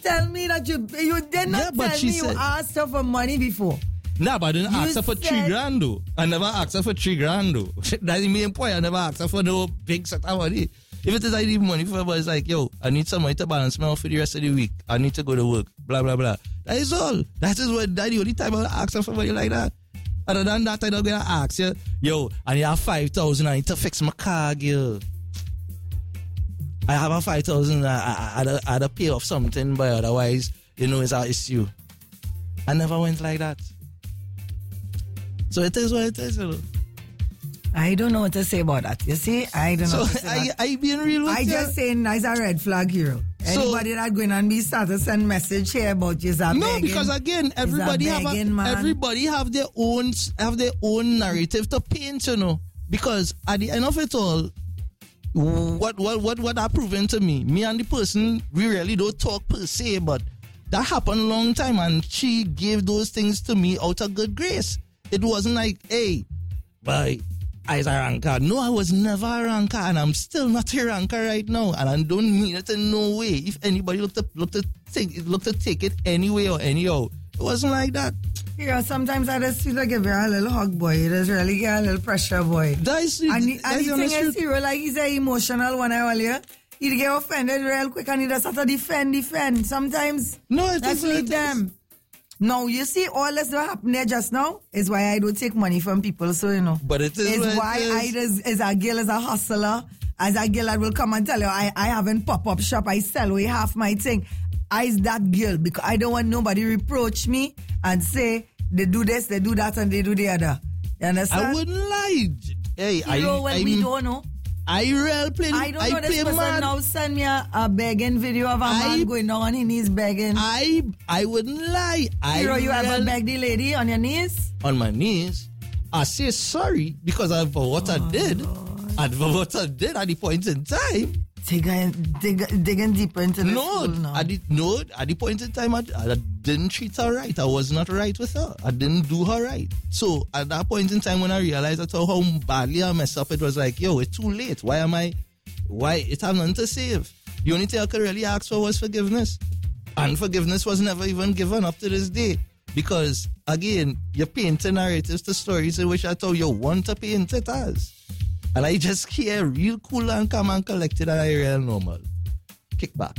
tell me that you did not tell me you asked her for money before. Nah, but I didn't ask her for 3 grand though. I never asked her for 3 grand though. That's the main point. I never asked her for no big set of money. If it is I need money for her, but it's like, yo, I need some money to balance my out for the rest of the week. I need to go to work. Blah, blah, blah. That is all. That is what, that's the only time I ask her for money like that. Other than that, I'm not going to ask you, yo, I need 5,000. I need to fix my car, girl. I have a 5,000. I had to pay off something, but otherwise, it's our issue. I never went like that. So it is what it is, I don't know what to say about that. You see, I don't know. So I being real with you. I just saying that's a red flag, hero. Anybody that going and be start to send message here about you is a no, because again, everybody have their own narrative to paint, Because at the end of it all, what that proven to me and the person, we really don't talk per se, but that happened a long time, and she gave those things to me out of good grace. It wasn't like, hey, bye. I was a ranker. No, I was never a ranker, and I'm still not a ranker right now. And I don't mean it in no way. If anybody looked to take it anyway or anyhow, it wasn't like that. Yeah, sometimes I just feel like if you're a little hug boy, you just really get a little pressure boy. And the thing is, hero, like he's an emotional one earlier. He'd get offended real quick and he just have to defend. Sometimes, let's leave them. No, you see, all this that happened there just now is why I don't take money from people, so But it is as a girl, as a hustler, as a girl that will come and tell you, I haven't pop-up shop, I sell away half my thing. I's that girl, because I don't want nobody reproach me and say, they do this, they do that, and they do the other. You understand? I wouldn't lie. Hey, we don't know. I don't know this person now send me a begging video of a man going down on his knees begging. I wouldn't lie. You ever beg the lady on your knees? On my knees. I say sorry because for what I did. And for what I did at the point in time. Digging deeper into this school now. At the point in time, I didn't treat her right. I was not right with her. I didn't do her right. So at that point in time when I realized how badly I messed up, it was like, yo, it's too late. Why it have nothing to save? The only thing I could really ask for was forgiveness. And forgiveness was never even given up to this day. Because again, you're painting narratives to stories in which I thought you want to paint it as. And I just hear real cool and calm and collected, and I real normal. Kick back.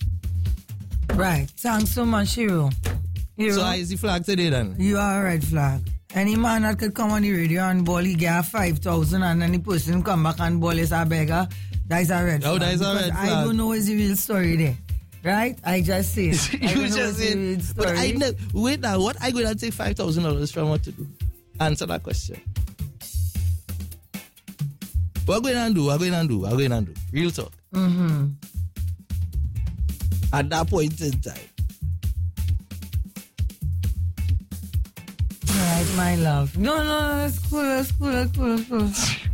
Right. Thanks so much, Hero. So I is the flag today then? You are a red flag. Any man that could come on the radio and ball, he get 5,000 and any person come back and ball is a beggar, that is a red flag. Oh, that is a red flag. I don't know is the real story there. Right? I just say it. You just say it. But wait now, what I going to take $5,000 from what to do? Answer that question. What are we going to do? Real talk. Mm-hmm. At that point in time. Right, my love. No, it's cool.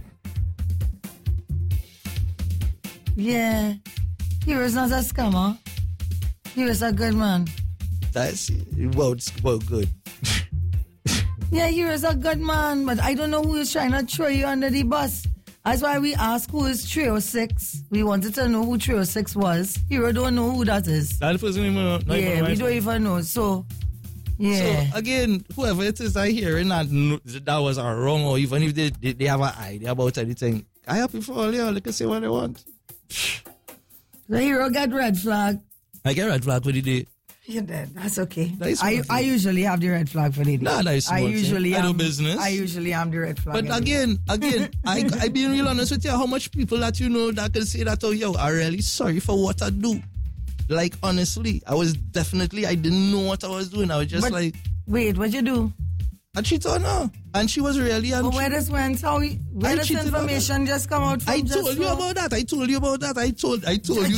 Yeah. He was not a scammer. He was a good man. That's well good. Yeah, he was a good man, but I don't know who is trying to throw you under the bus. That's why we asked who is 306. We wanted to know who 306 was. Hero don't know who that is. That person we don't even know. So, yeah. So, again, whoever it is I hearing that was wrong, or even if they have an idea about anything, I happy for all y'all. They can say what they want. The Hero get red flag. I get red flag for the day. You're dead. That's okay. I usually have the red flag for the day. Nah, that is small. I do business. I usually am the red flag. But again, I being real honest with you, how much people that that can say that, oh, yo, I'm really sorry for what I do. Like, honestly, I didn't know what I was doing. I was just wait, what'd you do? I cheated on her. And she was really But where this went? Where this information just come out from? I told you about that. I told you.